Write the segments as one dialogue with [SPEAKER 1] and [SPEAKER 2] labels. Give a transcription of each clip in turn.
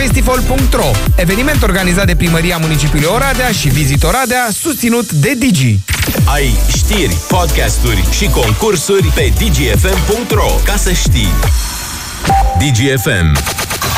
[SPEAKER 1] djfestival.ro, eveniment organizat de Primăria Municipiului Oradea și Visit Oradea, susținut de Digi.
[SPEAKER 2] Ai știri, podcasturi și concursuri pe djfm.ro. Ca să știi. DGFM.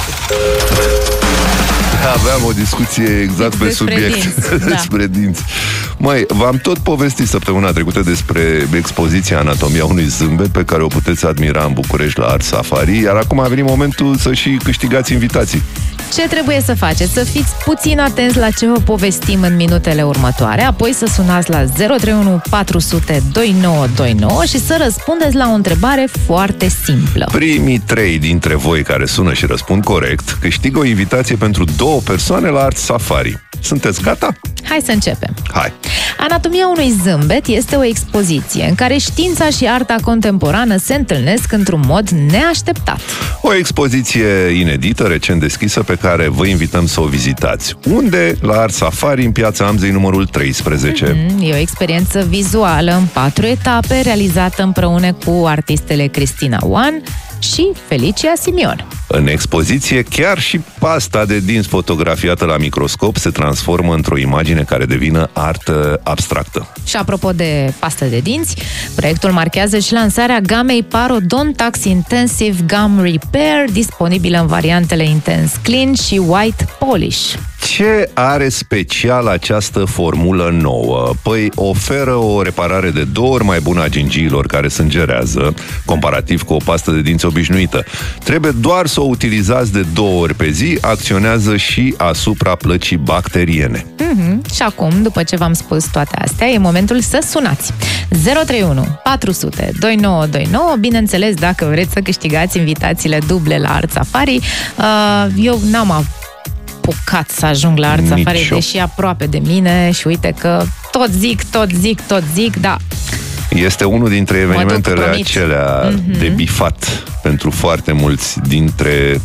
[SPEAKER 3] Aveam o discuție exact pe subiect despre dinți. Măi, v-am tot povestit săptămâna trecută despre expoziția Anatomia unui zâmbet pe care o puteți admira în București la Art Safari, iar acum a venit momentul să și câștigați invitații.
[SPEAKER 4] Ce trebuie să faceți? Să fiți puțin atenți la ce vă povestim în minutele următoare, apoi să sunați la 031 400 2929 și să răspundeți la o întrebare foarte simplă.
[SPEAKER 3] Primii 3 dintre voi care sună și răspund corect câștigă o invitație pentru 2 persoane la Art Safari. Sunteți gata?
[SPEAKER 4] Hai să începem.
[SPEAKER 3] Hai!
[SPEAKER 4] Anatomia unui zâmbet este o expoziție în care știința și arta contemporană se întâlnesc într-un mod neașteptat.
[SPEAKER 3] O expoziție inedită, recent deschisă, pe care vă invităm să o vizitați. Unde? La Art Safari, în Piața Amzei, numărul 13.
[SPEAKER 4] E o experiență vizuală în 4 etape, realizată împreună cu artistele Cristina Oan și Felicia Simion.
[SPEAKER 3] În expoziție, chiar și pasta de dinți fotografiată la microscop se transformă într-o imagine care devine artă abstractă.
[SPEAKER 4] Și apropo de pastă de dinți, proiectul marchează și lansarea gamei Parodontax Intensive Gum Repair, disponibilă în variantele Intense Clean și White Polish.
[SPEAKER 3] Ce are special această formulă nouă? Păi oferă o reparare de 2 ori mai bună a gingiilor care sângerează, comparativ cu o pastă de dinți obișnuită. Trebuie doar să o utilizați de 2 ori pe zi, acționează și asupra plăcii bacteriene.
[SPEAKER 4] Și acum, după ce v-am spus toate astea, e momentul să sunați. 031 400 2929, bineînțeles, dacă vreți să câștigați invitațiile duble la Art Safari. Eu n-am apucat să ajung la Art Safari, deși aproape de mine, și uite că tot zic, da.
[SPEAKER 3] Este unul dintre evenimentele acelea de bifat pentru foarte mulți dintre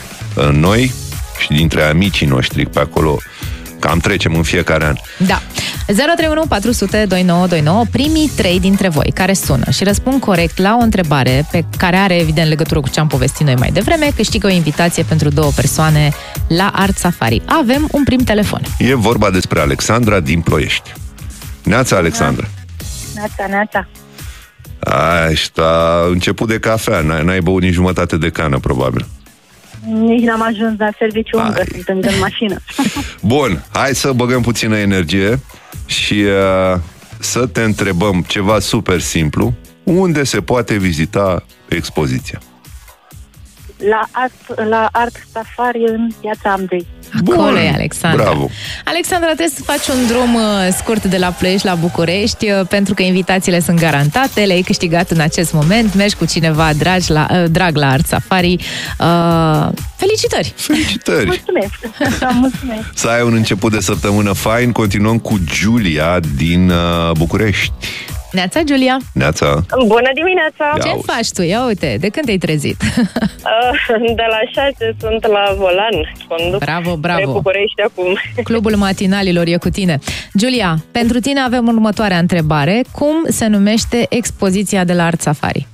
[SPEAKER 3] noi și dintre amicii noștri pe acolo. Cam trecem în fiecare an.
[SPEAKER 4] Da. 031 400 2929, primii 3 dintre voi care sună și răspund corect la o întrebare pe care are evident legătură cu ce am povestit noi mai devreme, câștigă o invitație pentru 2 persoane la Art Safari. Avem un prim telefon.
[SPEAKER 3] E vorba despre Alexandra din Ploiești. Neața, Alexandra.
[SPEAKER 5] Neața.
[SPEAKER 3] A început de cafea, n-ai băut nici jumătate de cană, probabil.
[SPEAKER 5] Nici n-am ajuns la serviciu încă, sunt încă în mașină.
[SPEAKER 3] Bun, hai să băgăm puțină energie și să te întrebăm ceva super simplu. Unde se poate vizita expoziția?
[SPEAKER 5] La Art Safari în Piața Amzei.
[SPEAKER 4] Acolo e, Alexandra.
[SPEAKER 3] Bravo.
[SPEAKER 4] Alexandra, trebuie să faci un drum scurt de la Ploiești la București, pentru că invitațiile sunt garantate, le-ai câștigat în acest moment, mergi cu cineva drag la Art Safari. Felicitări!
[SPEAKER 5] Mulțumesc!
[SPEAKER 3] Să ai un început de săptămână fain. Continuăm cu Giulia din București.
[SPEAKER 4] Neața, Giulia!
[SPEAKER 3] Neața!
[SPEAKER 5] Bună dimineața!
[SPEAKER 4] Ce faci tu? Ia uite, de când te-ai trezit?
[SPEAKER 5] De la 6 sunt la volan. Conduc
[SPEAKER 4] bravo!
[SPEAKER 5] Pe București acum.
[SPEAKER 4] Clubul matinalilor e cu tine. Giulia, pentru tine avem următoarea întrebare. Cum se numește expoziția de la Art Safari?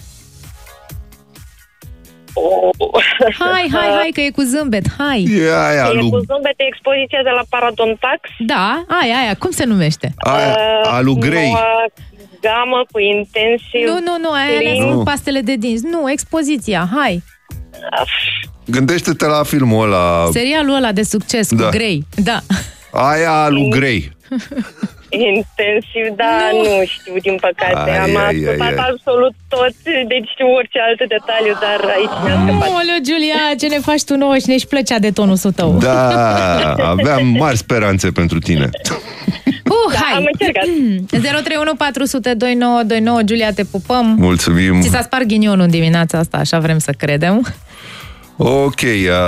[SPEAKER 4] Hai, că e cu zâmbet, hai!
[SPEAKER 5] E cu zâmbet, expoziția de la Parodontax?
[SPEAKER 4] Da, aia, cum se numește?
[SPEAKER 3] Alu grei.
[SPEAKER 5] Gamă cu intensiv.
[SPEAKER 4] Nu, aia sunt pastele de dinți. Nu, expoziția, hai!
[SPEAKER 3] Gândește-te la filmul ăla.
[SPEAKER 4] Serialul ăla de succes cu Grey. Da.
[SPEAKER 3] Aia Alu Grey.
[SPEAKER 5] Intensiv, nu știu, din păcate. Am ascultat absolut tot, deci știu orice alt detaliu, dar aici mi-a scăpat.
[SPEAKER 4] Oleu, Giulia, ce ne faci tu nouă și ne-și plăcea de tonul tău.
[SPEAKER 3] Da, aveam mari speranțe pentru tine.
[SPEAKER 4] Hai!
[SPEAKER 5] Am încercat.
[SPEAKER 4] 031 400 2929, Giulia, te pupăm.
[SPEAKER 3] Mulțumim.
[SPEAKER 4] Ți s-a spart ghinionul în dimineața asta, așa vrem să credem.
[SPEAKER 3] Ok,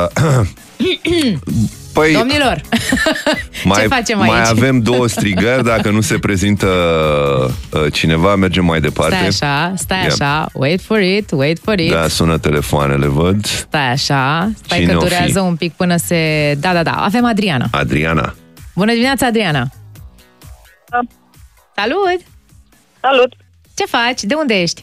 [SPEAKER 3] păi,
[SPEAKER 4] domnilor, ce facem aici?
[SPEAKER 3] Mai avem 2 strigări, dacă nu se prezintă cineva, mergem mai departe.
[SPEAKER 4] Stai așa, wait for it.
[SPEAKER 3] Da, sună telefoanele, văd.
[SPEAKER 4] Stai așa, că durează un pic până se... Da, avem Adriana. Bună dimineața, Adriana. Salut! Ce faci? De unde ești?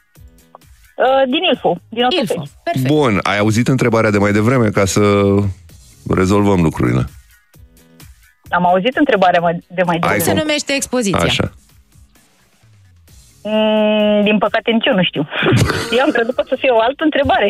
[SPEAKER 5] Din Ilfov, din Otopeni.
[SPEAKER 4] Perfect.
[SPEAKER 3] Bun, ai auzit întrebarea de mai devreme ca să rezolvăm lucrurile.
[SPEAKER 5] Am auzit întrebarea de mai devreme.
[SPEAKER 4] Cum se numește expoziția?
[SPEAKER 3] Așa.
[SPEAKER 5] Din păcate nici eu nu știu. Eu am crezut că o să fie o altă întrebare.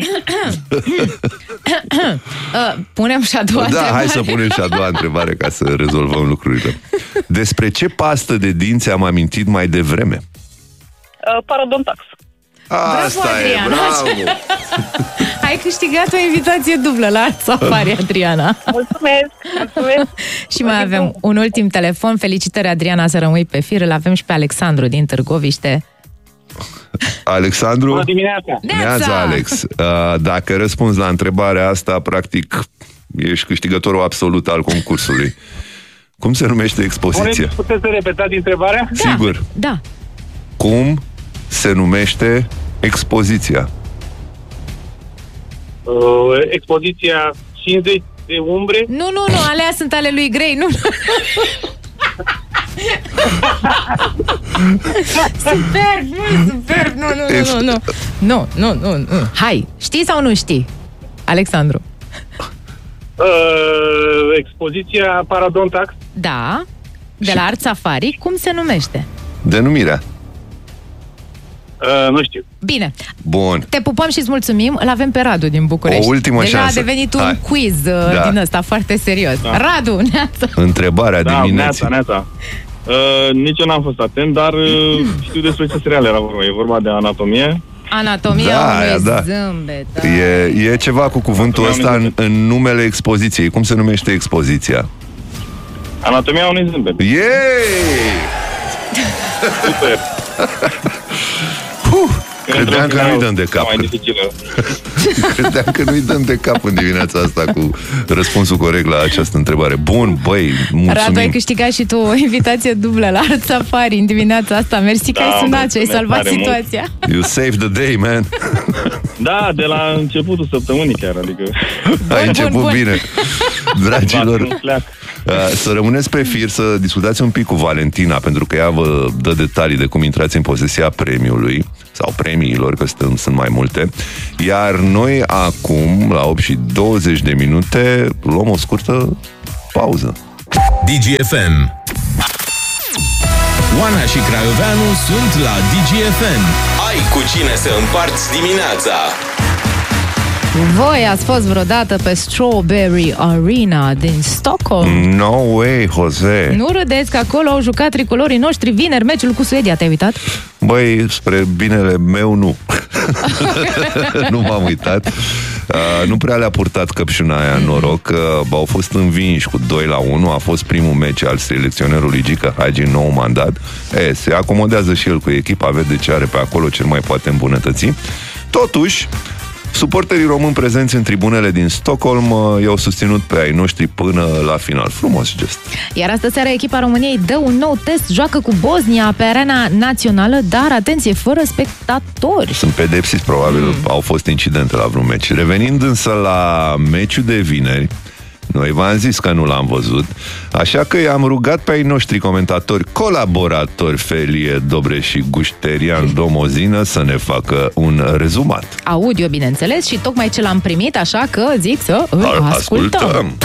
[SPEAKER 4] Punem și a doua întrebare.
[SPEAKER 3] Hai să punem și a doua întrebare ca să rezolvăm lucrurile. Despre ce pastă de dinți am amintit mai devreme?
[SPEAKER 5] Parodontax.
[SPEAKER 3] Asta e, bravo!
[SPEAKER 4] Ai câștigat o invitație dublă la Safari, Adriana.
[SPEAKER 5] Mulțumesc!
[SPEAKER 4] Și mai avem un ultim telefon. Felicitări, Adriana, să rămâi pe fir. Îl avem și pe Alexandru din Târgoviște.
[SPEAKER 3] Alexandru?
[SPEAKER 6] Bună dimineața!
[SPEAKER 3] Neața, Alex. Dacă răspunzi la întrebarea asta, practic, ești câștigătorul absolut al concursului. Cum se numește expoziția?
[SPEAKER 6] Puteți să repetați întrebarea?
[SPEAKER 4] Da,
[SPEAKER 3] Sigur.
[SPEAKER 4] Da.
[SPEAKER 3] Cum se numește expoziția?
[SPEAKER 6] Expoziția 50 de umbre.
[SPEAKER 4] Nu, alea sunt ale lui Grey, nu. Superb, nu. Hai, știi sau nu știi, Alexandru?
[SPEAKER 6] Expoziția Parodontax.
[SPEAKER 4] Da, de la Art Safari, cum se numește?
[SPEAKER 3] Denumirea.
[SPEAKER 6] Nu știu.
[SPEAKER 4] Bine.
[SPEAKER 3] Bun.
[SPEAKER 4] Te pupăm și îți mulțumim. Îl avem pe Radu din București.
[SPEAKER 3] O ultimă
[SPEAKER 4] Deja
[SPEAKER 3] șansă.
[SPEAKER 4] a devenit un quiz din ăsta foarte serios. Da. Radu, neața.
[SPEAKER 3] Întrebarea dimineții.
[SPEAKER 6] Neața. Nici eu n-am fost atent, dar știu despre ce serial era vorba. E vorba de anatomie.
[SPEAKER 4] Anatomia unui zâmbet. Da.
[SPEAKER 3] E ceva cu cuvântul ăsta în numele expoziției. Cum se numește expoziția?
[SPEAKER 6] Anatomia unui zâmbet. Super.
[SPEAKER 3] Credeam că nu-i dăm de cap. Credeam că nu-i dăm de cap în dimineața asta cu răspunsul corect la această întrebare. Bun, băi, mulțumim.
[SPEAKER 4] Radu, ai câștigat și tu o invitație dublă la Art Safari în dimineața asta. Mersi că ai sunat și ai salvat situația.
[SPEAKER 3] You saved the day, man.
[SPEAKER 6] Da, de la începutul săptămânii chiar, adică...
[SPEAKER 3] Ai început bine. Dragilor, să rămâneți pe fir, să discutați un pic cu Valentina, pentru că ea vă dă detalii de cum intrați în posesia premiului sau premiilor, că sunt mai multe. Iar noi acum, la 8:20, luăm o scurtă pauză.
[SPEAKER 2] DGFM. Oana și Craioveanu sunt la DGFM. Ai cu cine să împarți dimineața.
[SPEAKER 4] Voi ați fost vreodată pe Strawberry Arena din Stockholm?
[SPEAKER 3] No way, Jose.
[SPEAKER 4] Nu râdeți că acolo au jucat tricolorii noștri vineri meciul cu Suedia. Te-ai uitat?
[SPEAKER 3] Băi, spre binele meu, nu. Nu m-am uitat. Nu prea le-a purtat căpșuna aia noroc. Au fost învinși cu 2-1. A fost primul meci al selecționerului Gică Hagi în nou mandat. Se acomodează și el cu echipa, vede ce are pe acolo, ce mai poate îmbunătăți. Totuși, suporterii români prezenți în tribunele din Stockholm i-au susținut pe ai noștri până la final. Frumos gest.
[SPEAKER 4] Iar astă seară echipa României dă un nou test, joacă cu Bosnia pe arena națională, dar atenție, fără spectatori.
[SPEAKER 3] Sunt pedepsiți, probabil au fost incidente la vreun meci. Revenind însă la meciul de vineri, noi v-am zis că nu l-am văzut, așa că i-am rugat pe ai noștri comentatori, colaboratori Felie Dobre și Gușterian Domozină să ne facă un rezumat.
[SPEAKER 4] Audio, bineînțeles, și tocmai ce l-am primit, așa că zic să îl ascultăm.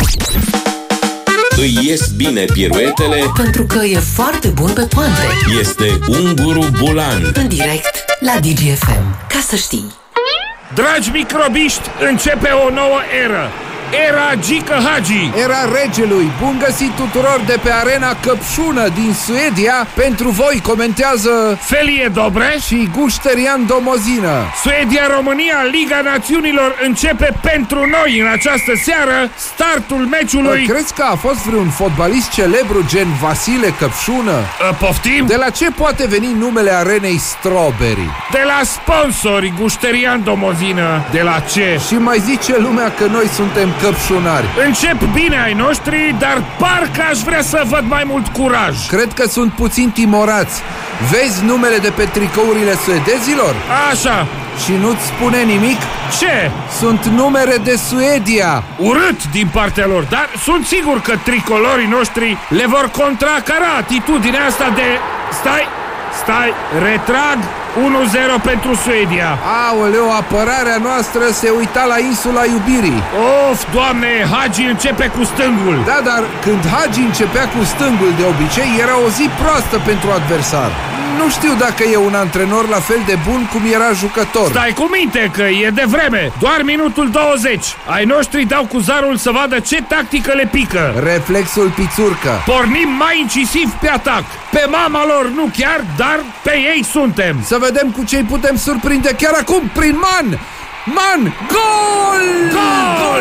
[SPEAKER 2] Îi ies bine piruetele
[SPEAKER 7] pentru că e foarte bun pe toate.
[SPEAKER 2] Este Unguru Bulan.
[SPEAKER 7] În direct la DGFM. Ca să știi.
[SPEAKER 8] Dragi microbiști, începe o nouă eră. Era Gică Hagi.
[SPEAKER 1] Era regelui. Bun găsit tuturor de pe arena Căpșună din Suedia. Pentru voi comentează
[SPEAKER 8] Felie Dobre
[SPEAKER 1] și Gușterian Domozină.
[SPEAKER 8] Suedia-România, Liga Națiunilor începe pentru noi în această seară. Startul meciului.
[SPEAKER 1] Crezi că a fost vreun fotbalist celebru gen Vasile Căpșună?
[SPEAKER 8] Poftim?
[SPEAKER 1] De la ce poate veni numele arenei Strawberry?
[SPEAKER 8] De la sponsori, Gușterian Domozină. De la ce?
[SPEAKER 1] Și mai zice lumea că noi suntem căpșunari.
[SPEAKER 8] Încep bine ai noștri, dar parcă aș vrea să văd mai mult curaj.
[SPEAKER 1] Cred că sunt puțin timorați. Vezi numele de pe tricourile suedezilor?
[SPEAKER 8] Așa.
[SPEAKER 1] Și nu-ți spune nimic?
[SPEAKER 8] Ce?
[SPEAKER 1] Sunt numere de Suedia.
[SPEAKER 8] Urât din partea lor, dar sunt sigur că tricolorii noștri le vor contracara atitudinea asta de... Stai, retrag 1-0 pentru Suedia.
[SPEAKER 1] Aoleu, apărarea noastră se uita la insula iubirii.
[SPEAKER 8] Of, Doamne, Hagi începe cu stângul.
[SPEAKER 1] Da, dar când Hagi începea cu stângul de obicei, era o zi proastă pentru adversar. Nu știu dacă e un antrenor la fel de bun cum era jucător.
[SPEAKER 8] Stai cu minte că e de vreme. Doar minutul 20. Ai noștri dau cu zarul să vadă ce tactică le pică.
[SPEAKER 1] Reflexul pițurcă.
[SPEAKER 8] Pornim mai incisiv pe atac. Pe mama lor nu chiar, dar pe ei suntem.
[SPEAKER 1] Să vedem cu ce-i putem surprinde chiar acum prin Man! Man! Gol!
[SPEAKER 8] Gol!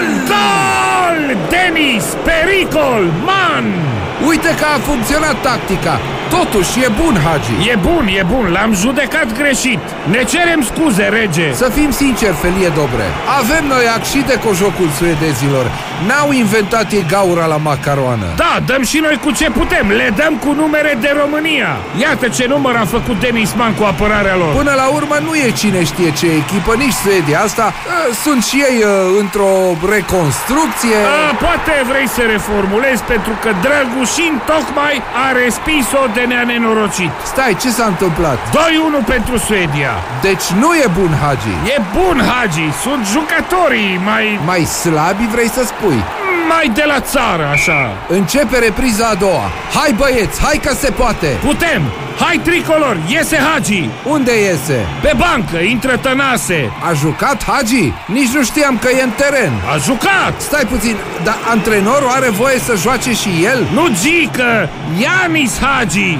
[SPEAKER 8] Gol! Denis! Pericol! Man!
[SPEAKER 1] Uite că a funcționat tactica. Totuși e bun, Hagi.
[SPEAKER 8] E bun, l-am judecat greșit. Ne cerem scuze, rege.
[SPEAKER 1] Să fim sinceri, Felie Dobre, avem noi acșide cu jocul suedezilor. N-au inventat ei gaura la macaroană.
[SPEAKER 8] Da, dăm și noi cu ce putem. Le dăm cu numere de România. Iată ce număr a făcut Denis Man cu apărarea lor.
[SPEAKER 1] Până la urmă nu e cine știe ce echipă, nici Suedia. Asta sunt și ei într-o reconstrucție.
[SPEAKER 8] Poate vrei să reformulezi, pentru că Drăgușin tocmai a respins-o de ne-a nenorocit.
[SPEAKER 1] Stai, ce s-a întâmplat?
[SPEAKER 8] 2-1 pentru Suedia.
[SPEAKER 1] Deci nu e bun, Hagi.
[SPEAKER 8] E bun, Hagi. Sunt jucătorii
[SPEAKER 1] mai slabi, vrei să spui?
[SPEAKER 8] Mai de la țară, așa.
[SPEAKER 1] Începe repriza a doua. Hai, băieți, hai că se poate.
[SPEAKER 8] Putem. Hai, tricolor, iese Hagi.
[SPEAKER 1] Unde iese?
[SPEAKER 8] Pe bancă, intră Tănase.
[SPEAKER 1] A jucat Hagi? Nici nu știam că e în teren.
[SPEAKER 8] A jucat.
[SPEAKER 1] Stai puțin, dar antrenorul are voie să joace și el?
[SPEAKER 8] Nu, Gică, Ianis Hagi.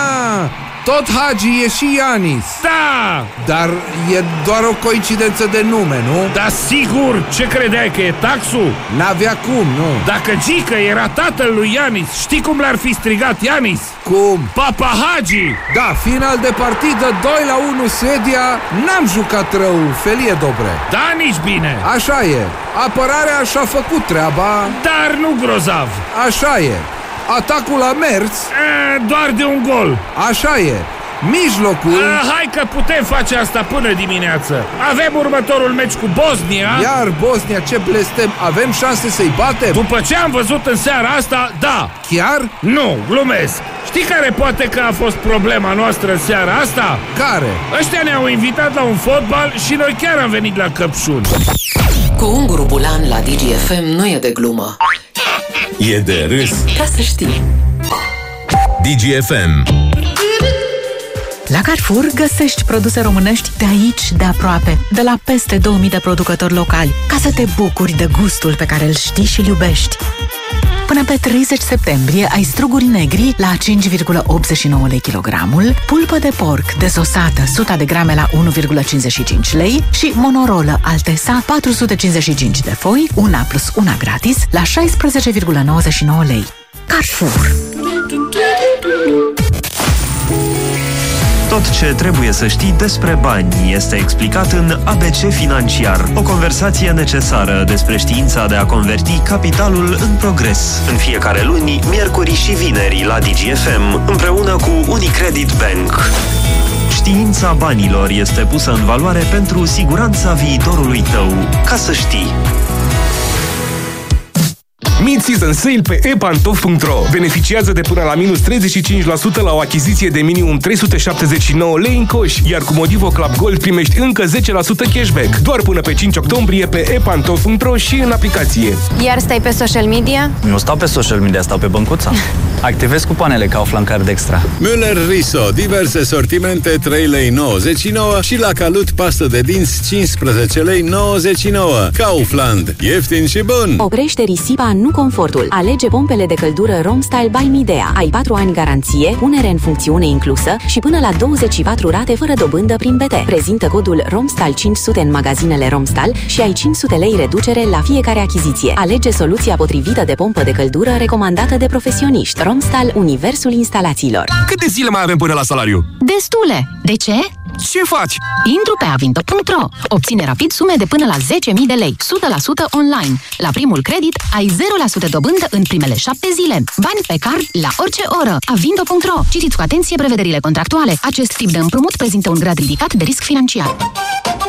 [SPEAKER 1] Tot Hagi e și Ianis.
[SPEAKER 8] Da.
[SPEAKER 1] Dar e doar o coincidență de nume, nu?
[SPEAKER 8] Da, sigur. Ce credeai, că e taxul?
[SPEAKER 1] N-avea cum, nu?
[SPEAKER 8] Dacă Gică era tatăl lui Ianis, știi cum l-ar fi strigat Ianis?
[SPEAKER 1] Cum?
[SPEAKER 8] Papa Hagi.
[SPEAKER 1] Da, final de partidă, 2-1 Suedia. N-am jucat rău, Felie Dobre.
[SPEAKER 8] Da, nici bine.
[SPEAKER 1] Așa e. Apărarea și-a făcut treaba.
[SPEAKER 8] Dar nu grozav.
[SPEAKER 1] Așa e. Atacul a mers.
[SPEAKER 8] Doar de un gol.
[SPEAKER 1] Așa e. Mijlocul.
[SPEAKER 8] Hai că putem face asta până dimineață. Avem următorul meci cu Bosnia.
[SPEAKER 1] Iar Bosnia, ce blestem. Avem șanse să-i batem?
[SPEAKER 8] După ce am văzut în seara asta, da.
[SPEAKER 1] Chiar?
[SPEAKER 8] Nu, glumesc. Știi care poate că a fost problema noastră în seara asta?
[SPEAKER 1] Care?
[SPEAKER 8] Ăștia ne-au invitat la un fotbal și noi chiar am venit la Căpșun.
[SPEAKER 7] Cu Unguru Bulan la DGFM nu e de glumă.
[SPEAKER 2] E de râs.
[SPEAKER 7] Ca să știi.
[SPEAKER 2] DGFM.
[SPEAKER 9] La Carrefour găsești produse românești de aici, de aproape, de la peste 2000 de producători locali, ca să te bucuri de gustul pe care îl știi și îl iubești. Până pe 30 septembrie ai struguri negri la 5,89 lei kilogramul, pulpă de porc desosată 100 de grame la 1,55 lei și monorolă Altesa 455 de foi, una plus una gratis, la 16,99 lei. Carrefour.
[SPEAKER 10] Tot ce trebuie să știi despre bani este explicat în ABC Financiar, o conversație necesară despre știința de a converti capitalul în progres. În fiecare luni, miercuri și vineri la DGFM, împreună cu Unicredit Bank. Știința banilor este pusă în valoare pentru siguranța viitorului tău. Ca să știi.
[SPEAKER 11] Mid-season sale pe epantof.ro. Beneficiază de până la minus 35% la o achiziție de minimum 379 lei în coș, iar cu Modivo Club Gold primești încă 10% cashback. Doar până pe 5 octombrie pe epantof.ro și în aplicație.
[SPEAKER 12] Iar stai pe social media?
[SPEAKER 13] Nu stau pe social media, stau pe băncuța. Activez cupoanele Kaufland Card Extra.
[SPEAKER 14] Müller Riso, diverse sortimente, 3,99 lei și la Calut pastă de dinți 15,99 lei. Kaufland, ieftin și bun.
[SPEAKER 15] Oprește risipa, nu confortul. Alege pompele de căldură Romstyle by Midea. Ai 4 ani garanție, punere în funcțiune inclusă și până la 24 rate fără dobândă prin BT. Prezintă codul Romstyle 500 în magazinele Romstyle și ai 500 lei reducere la fiecare achiziție. Alege soluția potrivită de pompă de căldură recomandată de profesioniști. Romstyle, universul instalațiilor.
[SPEAKER 16] Câte zile mai avem până la salariu?
[SPEAKER 17] Destule. De ce?
[SPEAKER 16] Ce faci?
[SPEAKER 17] Intru pe avinto.ro. Obține rapid sume de până la 10.000 de lei, 100% online. La primul credit ai 0% dobândă în primele 7 zile. Bani pe card la orice oră. Avinto.ro. Citiți cu atenție prevederile contractuale. Acest tip de împrumut prezintă un grad ridicat de risc financiar.